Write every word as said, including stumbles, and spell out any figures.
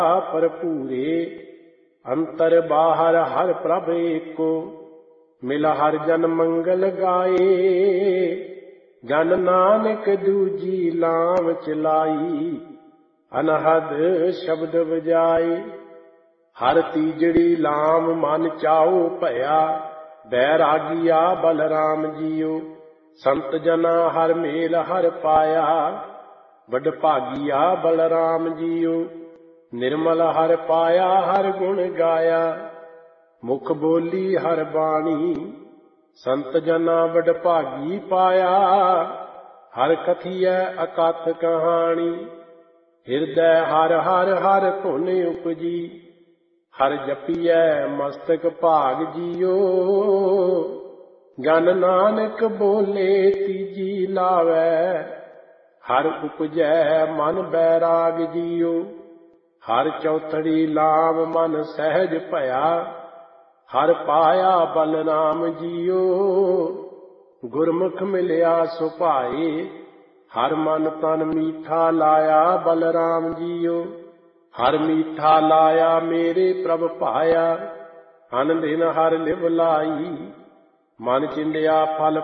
ਭਰਪੂਰੇ ਅੰਤਰ ਬਾਹਰ ਹਰ ਪ੍ਰਭ ਏਕੋ ਮਿਲ ਹਰ ਜਨ ਮੰਗਲ ਗਾਏ ਜਨ ਨਾਨਕ ਦੂਜੀ ਲਾਮ ਚਲਾਈ ਅਨਹਦ ਸ਼ਬਦ ਵਜਾਏ ਹਰ ਤੀਜੜੀ ਲਾਮ ਮਨ ਚਾਉ ਭਇਆ ਬੈਰਾਗੀਆ ਬਲਰਾਮ ਜੀਓ ਸੰਤ ਜਨਾ ਹਰ ਮੇਲ ਹਰ ਪਾਇਆ ਵਡ ਭਾਗੀਆ ਬਲਰਾਮ ਜੀਓ ਨਿਰਮਲ ਹਰ ਪਾਇਆ ਹਰ ਗੁਣ ਗਾਇਆ ਮੁਖ ਬੋਲੀ ਹਰ ਬਾਣੀ ਸੰਤ ਜਨਾ ਵਡ ਭਾਗੀ ਪਾਇਆ ਹਰ ਕਥੀਐ ਅਕਥ ਕਹਾਣੀ ਹਿਰਦੈ ਹਰ ਹਰ ਹਰ ਧੁਨ ਉਪਜੀ ਹਰ ਜਪੀਐ ਮਸਤਕ ਭਾਗ ਜੀਓ ਜਨ ਨਾਨਕ ਬੋਲੇ ਤੀਜੀ ਲਾਵੈ ਹਰ ਉਪਜੈ ਮਨ ਬੈਰਾਗ ਜੀਓ ਹਰ ਚੌਥੜੀ ਲਾਮ ਮਨ ਸਹਿਜ ਭਇਆ ਹਰ ਪਾਇਆ ਬਲਰਾਮ ਜੀਓ ਗੁਰਮੁਖ ਮਿਲਿਆ ਸੁਭਾਏ ਹਰ ਮਨ ਤਨ ਮੀਠਾ ਲਾਇਆ ਬਲਰਾਮ ਜੀਓ ਹਰ ਮੀਠਾ ਲਾਇਆ ਮੇਰੇ ਪ੍ਰਭ ਭਾਇਆ ਅਨ ਦਿਨ ਹਰ ਲਿਵ ਲਾਈ ਮਨ ਚਿੰਦਿਆ ਫਲ